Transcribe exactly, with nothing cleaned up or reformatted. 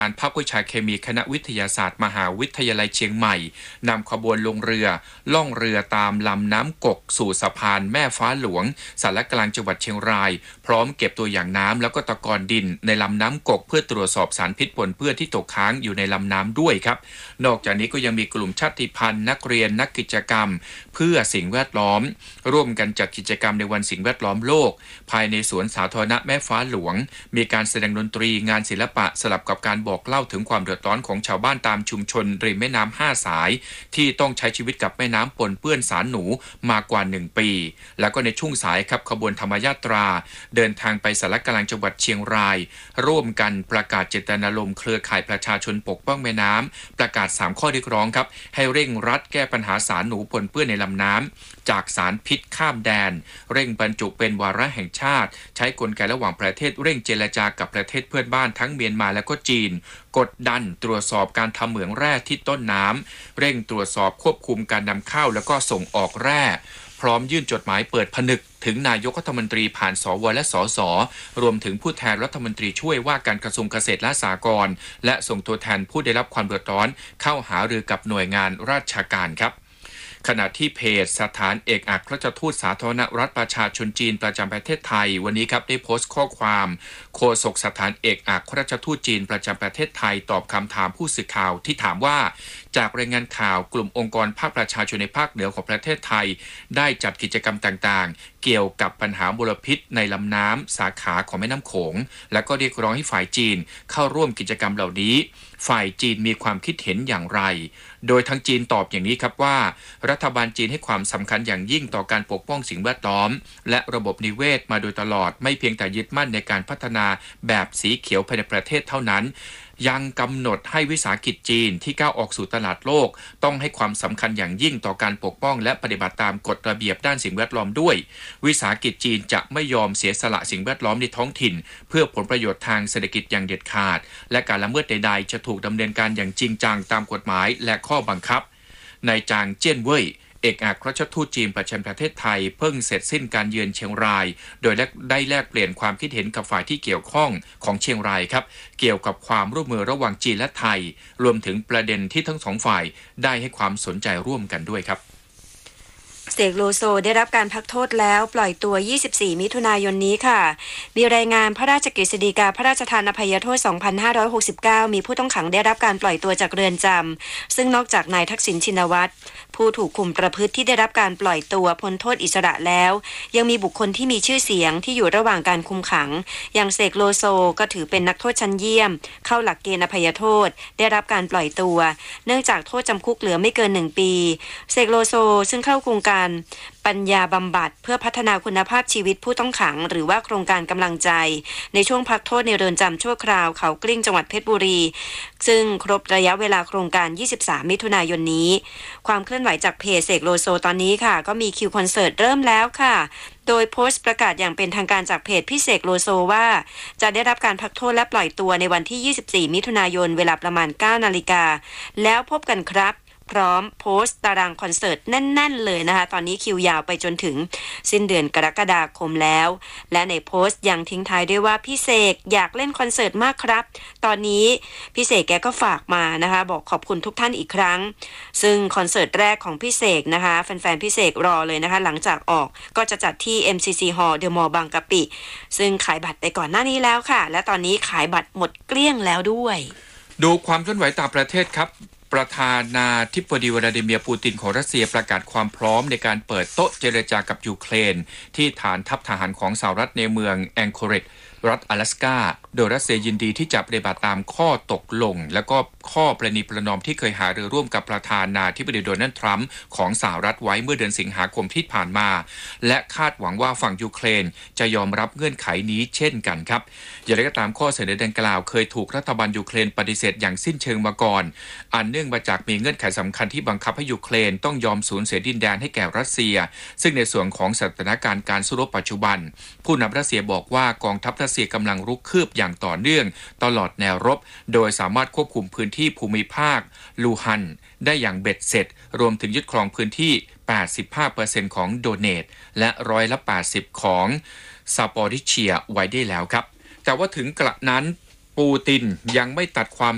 การภาควิชาเคมีคณะวิทยาศาสตร์มหาวิทยาลัยเชียงใหม่นำขบวนลงเรือล่องเรือตามลำน้ำกกสู่สะพานแม่ฟ้าหลวงสารกลางจังหวัดเชียงรายพร้อมเก็บตัวอย่างน้ำแล้วก็ตะกอนดินในลำน้ำกกเพื่อตรวจสอบสารพิษปนเปื้อนที่ตกค้างอยู่ในลำน้ำด้วยครับนอกจากนี้ก็ยังมีกลุ่มชาติพันธุ์นักเรียนนักกิจกรรมเพื่อสิ่งแวดล้อมร่วมกันจัดกิจกรรมในวันสิ่งแวดล้อมโลกภายในสวนสาธารณะแม่ฟ้าหลวงมีการแสดงดนตรีงานศิลปะสลับกับการบอกเล่าถึงความเดือดร้อนของชาวบ้านตามชุมชนริมแม่น้ำห้าสายที่ต้องใช้ชีวิตกับแม่น้ำปนเปื้อนสารหนูมากว่าหนึ่งปีแล้วก็ในช่วงสายครับขบวนธรรมยาตราเดินทางไปสารกลางจังหวัดเชียงรายร่วมกันประกาศเจตนารมณ์เครือข่ายประชาชนปกป้องแม่น้ำประกาศสามข้อเรียกร้องครับให้เร่งรัดแก้ปัญหาสารหนูปนเปื้อนในลำน้ำจากสารพิษข้ามแดนเร่งบรรจุเป็นวาระแห่งชาติใช้กลไกระหว่างประเทศเร่งเจรจากับประเทศเพื่อนบ้านทั้งเมียนมาและก็จีนกดดันตรวจสอบการทำเหมืองแร่ที่ต้นน้ำเร่งตรวจสอบควบคุมการนำเข้าแล้วก็ส่งออกแร่พร้อมยื่นจดหมายเปิดผนึกถึงนายกรัฐมนตรีผ่านสวและสสรวมถึงผู้แทนรัฐมนตรีช่วยว่าการกระทรวงเกษตรและสหกรณ์และส่งตัวแทนผู้ได้รับความเดือดร้อนเข้าหารือกับหน่วยงานราชการครับขณะที่เพจสถานเอกอัครราชทูตสาธารณรัฐประชาชนจีนประจำประเทศไทยวันนี้ครับได้โพสต์ข้อความโฆษกสถานเอกอัครราชทูตจีนประจำประเทศไทยตอบคำถามผู้สื่อข่าวที่ถามว่าจากรายงานข่าวกลุ่มองค์กรภาคประชาชนในภาคเหนือของประเทศไทยได้จัดกิจกรรมต่างๆเกี่ยวกับปัญหามลพิษในลำน้ำสาขาของแม่น้ำโขงและก็เรียกร้องให้ฝ่ายจีนเข้าร่วมกิจกรรมเหล่านี้ฝ่ายจีนมีความคิดเห็นอย่างไรโดยทางจีนตอบอย่างนี้ครับว่ารัฐบาลจีนให้ความสำคัญอย่างยิ่งต่อการปกป้องสิ่งแวดล้อมและระบบนิเวศมาโดยตลอดไม่เพียงแต่ยึดมั่นในการพัฒนาแบบสีเขียวภายในประเทศเท่านั้นยังกำหนดให้วิสาหกิจจีนที่ก้าวออกสู่ตลาดโลกต้องให้ความสำคัญอย่างยิ่งต่อการปกป้องและปฏิบัติตามกฎระเบียบด้านสิ่งแวดล้อมด้วยวิสาหกิจจีนจะไม่ยอมเสียสละสิ่งแวดล้อมในท้องถิ่นเพื่อผลประโยชน์ทางเศรษฐกิจอย่างเด็ดขาดและการละเมิดใดๆจะถูกดำเนินการอย่างจริงจังตามกฎหมายและข้อบังคับนายจางเจี้ยนเว่ยเอกอัครราชทูตจีนประจำประเทศไทยเพิ่งเสร็จสิ้นการเยือนเชียงรายโดยได้แลกเปลี่ยนความคิดเห็นกับฝ่ายที่เกี่ยวข้องของเชียงรายครับเกี่ยวกับความร่วมมือระหว่างจีนและไทยรวมถึงประเด็นที่ทั้งสองฝ่ายได้ให้ความสนใจร่วมกันด้วยครับเสกโลโซได้รับการพักโทษแล้วปล่อยตัวยี่สิบสี่มิถุนายนนี้ค่ะมีรายงานพระราชกฤษฎีกาพระราชทานอภัยโทษสองพันห้าร้อยหกสิบเก้ามีผู้ต้องขังได้รับการปล่อยตัวจากเรือนจำซึ่งนอกจากนายทักษิณชินวัตรผู้ถูกคุมประพฤติที่ได้รับการปล่อยตัวพ้นโทษอิสระแล้วยังมีบุคคลที่มีชื่อเสียงที่อยู่ระหว่างการคุมขังอย่างเสกโลโซก็ถือเป็นนักโทษชั้นเยี่ยมเข้าหลักเกณฑ์อภัยโทษได้รับการปล่อยตัวเนื่องจากโทษจำคุกเหลือไม่เกินหนึ่งปีเสกโลโซซึ่งเข้าโครงการปัญญาบำบัดเพื่อพัฒนาคุณภาพชีวิตผู้ต้องขังหรือว่าโครงการกำลังใจในช่วงพักโทษในเรือนจำชั่วคราวเขากลิ้งจังหวัดเพชรบุรีซึ่งครบระยะเวลาโครงการยี่สิบสามมิถุนายนนี้ความเคลื่อนไหวจากเพจเสกโลโซตอนนี้ค่ะก็มีคิวคอนเสิร์ตเริ่มแล้วค่ะโดยโพสต์ประกาศอย่างเป็นทางการจากเพจพี่เสกโลโซว่าจะได้รับการพักโทษและปล่อยตัวในวันที่ยี่สิบสี่มิถุนายนเวลาประมาณ เก้านาฬิกาแล้วพบกันครับพร้อมโพสต์ตารางคอนเสิร์ตแน่นๆเลยนะคะตอนนี้คิวยาวไปจนถึงสิ้นเดือนกรกฎาคมแล้วและในโพสต์ยังทิ้งท้ายด้วยว่าพี่เสกอยากเล่นคอนเสิร์ตมากครับตอนนี้พี่เสกแกก็ฝากมานะคะบอกขอบคุณทุกท่านอีกครั้งซึ่งคอนเสิร์ตแรกของพี่เสกนะคะแฟนๆพี่เสกรอเลยนะคะหลังจากออกก็จะจัดที่ เอ็ม ซี ซี Hall เดอะมอลล์บางกะปิซึ่งขายบัตรไปก่อนหน้านี้แล้วค่ะและตอนนี้ขายบัตรหมดเกลี้ยงแล้วด้วยดูความเคลื่อนไหวต่างประเทศครับประธานาธิบดีวลาดิเมียร์ปูตินของรัสเซียประกาศความพร้อมในการเปิดโต๊ะเจรจากับยูเครนที่ฐานทัพทหารของสหรัฐในเมืองแองโคเรจรัฐ阿拉斯กาโดยรัสเซียยินดีที่จะปฏิบัติตามข้อตกลงและก็ข้อประนีประนอมที่เคยหารือร่วมกับประธานาธิบดีโดนัลด์ทรัมป์ของสหรัฐไว้เมื่อเดือนสิงหาคมที่ผ่านมาและคาดหวังว่าฝั่งยูเครนจะยอมรับเงื่อนไขนี้เช่นกันครับอย่างไรก็ตามข้อเสนอดังกล่าวเคยถูกรัฐบาลยูเครนปฏิเสธอย่างสิ้นเชิงมาก่อนอันเนื่องมาจากมีเงื่อนไขสำคัญที่บังคับให้ยูเครนต้องยอมสูญเสียดินแดนให้แก่รัสเซียซึ่งในส่วนของสถานการณ์การสู้รบปัจจุบันผู้นำรัสเซียบอกว่ากองทัพรัสเซียกำลังรุกคืบอย่างต่อเนื่องตลอดแนวรบโดยสามารถควบคุมพื้นที่ภูมิภาคลูฮันได้อย่างเบ็ดเสร็จรวมถึงยึดครองพื้นที่ แปดสิบห้าเปอร์เซ็นต์ ของโดเนตและร้อยละแปดสิบของซาปอริเชียไว้ได้แล้วครับแต่ว่าถึงกระนั้นปูตินยังไม่ตัดความ